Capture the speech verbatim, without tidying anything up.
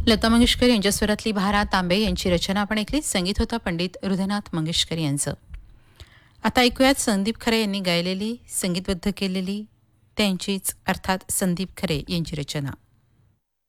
लता मंगेशकर यांच्या स्वरातली भारा तांबे यांची रचना आपण ऐकली. संगीत होता पंडित हृदयनाथ मंगेशकर यांचं. आता ऐकूयात संदीप खरे यांनी गायलेली, संगीतबद्ध केलेली त्यांचीच अर्थात संदीप खरे यांची रचना.